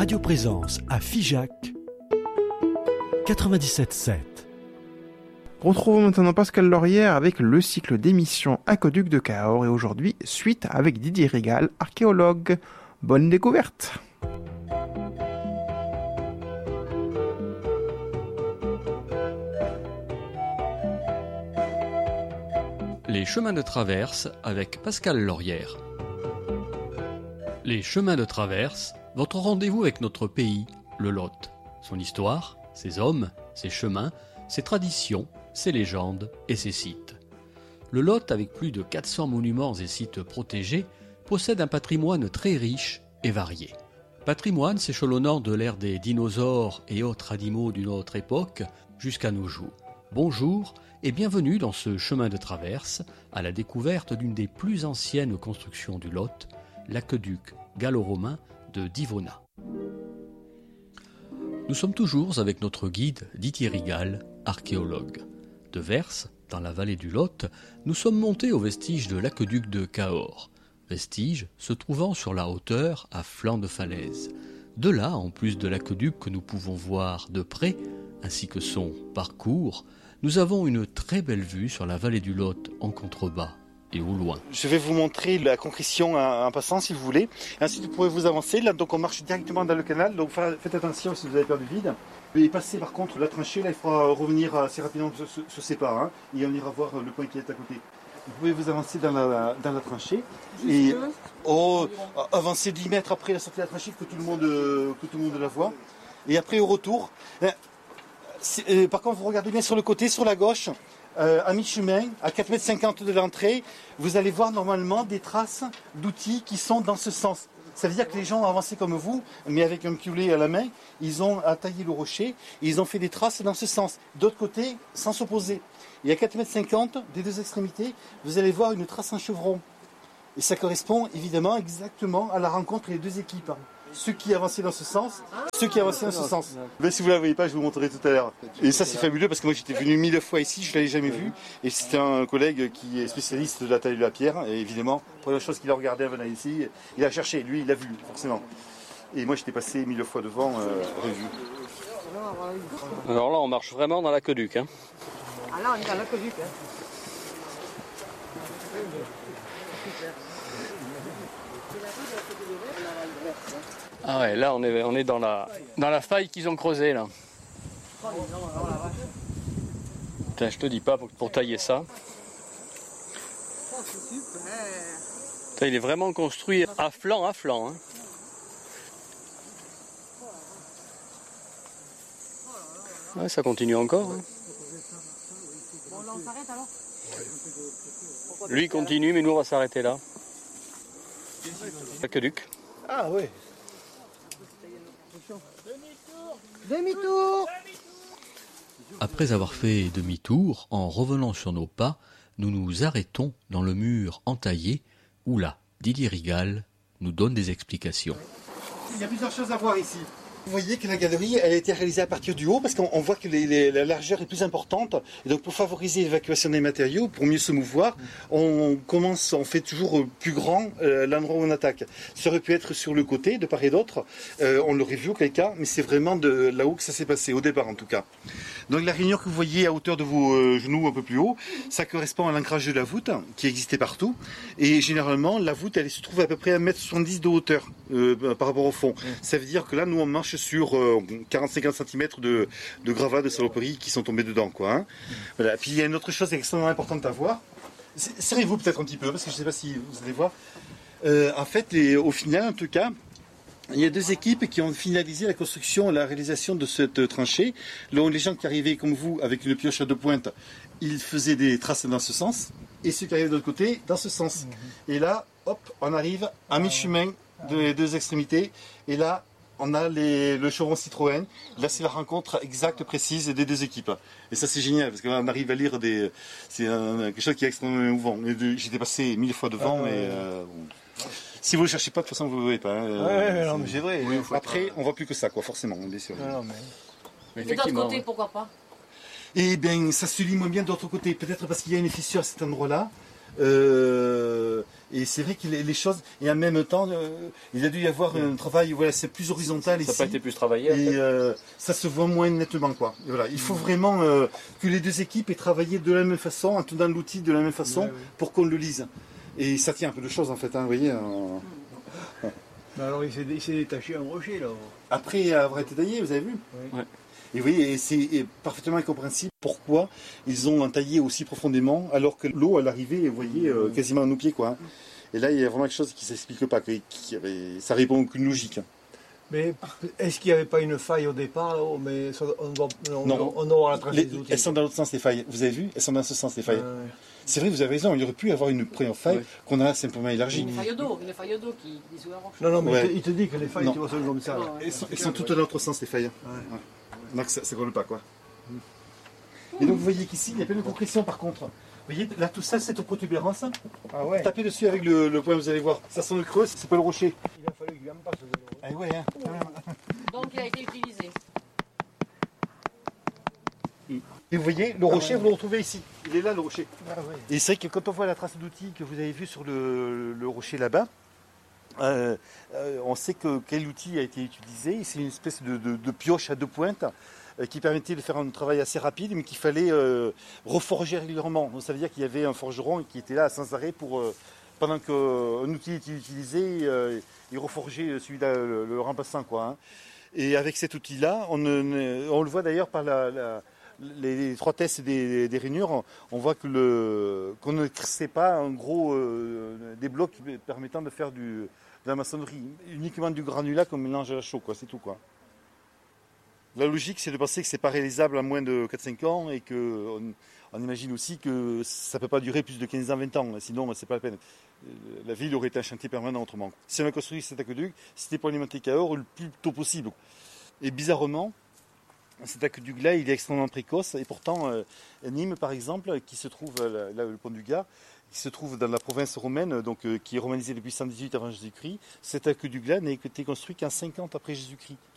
Radio Présence à Figeac 97.7. Retrouvons maintenant Pascal Laurière avec le cycle d'émissions Aqueduc de Cahors et aujourd'hui, suite avec Didier Rigal, archéologue. Bonne découverte! Les chemins de traverse avec Pascal Laurière. Les chemins de traverse, votre rendez-vous avec notre pays, le Lot. Son histoire, ses hommes, ses chemins, ses traditions, ses légendes et ses sites. Le Lot, avec plus de 400 monuments et sites protégés, possède un patrimoine très riche et varié. Patrimoine s'échelonnant de l'ère des dinosaures et autres animaux d'une autre époque jusqu'à nos jours. Bonjour et bienvenue dans ce chemin de traverse à la découverte d'une des plus anciennes constructions du Lot, l'aqueduc gallo-romain de Divona. Nous sommes toujours avec notre guide Didier Rigal, archéologue. De Vers, dans la vallée du Lot, nous sommes montés aux vestiges de l'aqueduc de Cahors, vestiges se trouvant sur la hauteur à flanc de falaise. De là, en plus de l'aqueduc que nous pouvons voir de près, ainsi que son parcours, nous avons une très belle vue sur la vallée du Lot en contrebas et au loin. Je vais vous montrer la concrétion en passant si vous voulez. Et ensuite vous pourrez vous avancer. Là donc on marche directement dans le canal, donc faites attention si vous avez peur du vide. Et passer par contre la tranchée, là il faudra revenir assez rapidement sur ces pas, et on ira voir le point qui est à côté. Vous pouvez vous avancer dans la tranchée et avancer 10 mètres après la sortie de la tranchée que tout le monde la voit. Et après au retour, par contre vous regardez bien sur le côté, sur la gauche, à mi-chemin, à 4,50 m de l'entrée, vous allez voir normalement des traces d'outils qui sont dans ce sens. Ça veut dire que les gens ont avancé comme vous, mais avec un piolet à la main, ils ont taillé le rocher, et ils ont fait des traces dans ce sens. D'autre côté, sans s'opposer. Et à 4,50 m des deux extrémités, vous allez voir une trace en chevron. Et ça correspond évidemment exactement à la rencontre des deux équipes. Ceux qui avançaient dans ce sens, ceux qui avançaient dans ce sens. Mais si vous ne la voyez pas, je vous montrerai tout à l'heure. Et ça c'est fabuleux parce que moi j'étais venu 1000 fois ici, je ne l'avais jamais vu. Et c'était un collègue qui est spécialiste de la taille de la pierre. Et évidemment, première chose qu'il a regardé avant d'aller ici, il a cherché, lui il l'a vu forcément. Et moi j'étais passé 1000 fois devant, revu. Alors là on marche vraiment dans l'aqueduc. Hein. Ah là on est dans l'aqueduc. Ah ouais, là on est dans la faille qu'ils ont creusée là. Putain, je te dis pas pour tailler ça. Putain, il est vraiment construit à flanc. Hein. Ouais, ça continue encore. Hein. Bon là on s'arrête alors. Lui il continue mais nous on va s'arrêter là. Aqueduc. Ah ouais. Demi-tour. Après avoir fait demi-tour, en revenant sur nos pas, nous nous arrêtons dans le mur entaillé où là, Didier Rigal nous donne des explications. Il y a plusieurs choses à voir ici. Vous voyez que la galerie elle a été réalisée à partir du haut parce qu'on voit que la largeur est plus importante. Et donc pour favoriser l'évacuation des matériaux, pour mieux se mouvoir, on fait toujours plus grand l'endroit où on attaque. Ça aurait pu être sur le côté, de part et d'autre. On l'aurait vu auquel cas, mais c'est vraiment de là-haut que ça s'est passé, au départ en tout cas. Donc la rainure que vous voyez à hauteur de vos genoux un peu plus haut, ça correspond à l'ancrage de la voûte qui existait partout. Et généralement, la voûte elle se trouve à peu près à 1,70 m de hauteur par rapport au fond. Ça veut dire que là, nous on marche sur 40-50 cm de gravats, de saloperies qui sont tombés dedans. Hein. Voilà. Puis il y a une autre chose extrêmement importante à voir. Serrez-vous peut-être un petit peu, parce que je ne sais pas si vous allez voir. En fait, au final, en tout cas, il y a deux équipes qui ont finalisé la construction et la réalisation de cette tranchée. Les gens qui arrivaient comme vous avec une pioche à deux pointes, ils faisaient des traces dans ce sens. Et ceux qui arrivaient de l'autre côté, dans ce sens. Et là, hop, on arrive à mi-chemin des deux extrémités. Et là, on a le chevron Citroën. Là, c'est la rencontre exacte, précise des deux équipes. Et ça, c'est génial, parce qu'on arrive à lire c'est quelque chose qui est extrêmement émouvant. J'étais passé 1000 fois devant, mais si vous ne le cherchez pas, de toute façon, vous ne le voyez pas. Non, mais c'est vrai. Oui, après, on ne voit plus que ça, forcément, bien sûr. Mais de l'autre côté, pourquoi pas? Eh bien, ça se lit moins bien de l'autre côté. Peut-être parce qu'il y a une fissure à cet endroit-là. Et c'est vrai que les choses, et en même temps, il a dû y avoir un travail, voilà, c'est plus horizontal ici. Ça n'a pas été plus travaillé. Et ça se voit moins nettement, quoi. Et voilà, il faut vraiment que les deux équipes aient travaillé de la même façon, en tenant l'outil de la même façon, pour qu'on le lise. Et ça tient un peu de choses, en fait, hein, vous voyez. Mais alors il s'est détaché un rocher là. Après avoir été taillé, vous avez vu? Oui. Ouais. Et vous voyez, c'est parfaitement incompréhensible pourquoi ils ont taillé aussi profondément alors que l'eau elle arrivait, vous voyez, quasiment à nos pieds, quoi. Hein. Et là, il y a vraiment quelque chose qui ne s'explique pas, ça répond à aucune logique. Mais est-ce qu'il n'y avait pas une faille au départ là-haut? Mais ça, on doit voir la trace des outils. Elles sont dans l'autre sens, les failles. Vous avez vu? Elles sont dans ce sens, les failles. C'est vrai, vous avez raison, il aurait pu y avoir une première faille qu'on a simplement élargie. Une faille d'eau qui sous la roche. Non, mais il te dit que les failles, tu vois, sont comme ça. Elles sont toutes dans l'autre sens, les failles. Ouais. Donc ça ne colle pas, quoi. Et donc vous voyez qu'ici, il y a plein de compression par contre. Vous voyez, là tout ça, cette protubérance. Ah ouais. Tapez dessus avec le point, vous allez voir. Ça sent le creux, c'est pas le rocher. Il a fallu qu'il en passe. Ah ouais, hein. Donc il a été utilisé. Et vous voyez, le rocher, vous le retrouvez ici. Il est là, le rocher. Ah ouais. Et c'est vrai que quand on voit la trace d'outil que vous avez vue sur le rocher là-bas, on sait que quel outil a été utilisé. C'est une espèce de pioche à deux pointes qui permettait de faire un travail assez rapide, mais qu'il fallait reforger régulièrement. Donc, ça veut dire qu'il y avait un forgeron qui était là sans arrêt pour, pendant qu'un outil était utilisé, il reforgeait celui-là, le remplaçant, quoi. Hein. Et avec cet outil-là, on le voit d'ailleurs par les trois tests des rainures, on voit que qu'on ne crissait pas en gros des blocs permettant de faire de la maçonnerie, uniquement du granulat comme mélange à chaud, quoi, c'est tout, quoi. La logique, c'est de penser que c'est pas réalisable en moins de 4-5 ans et qu'on imagine aussi que ça ne peut pas durer plus de 15 ans, 20 ans, sinon c'est pas la peine. La ville aurait été un chantier permanent autrement. Si on a construit cet aqueduc, c'était pour alimenter Cahors le plus tôt possible. Et bizarrement, cet aqueduc-là, il est extrêmement précoce et pourtant, Nîmes, par exemple, qui se trouve là, le pont du Gard, qui se trouve dans la province romaine, donc qui est romanisée depuis 118 avant Jésus-Christ, cet aqueduc-là n'a été construit qu'en 50 après Jésus-Christ.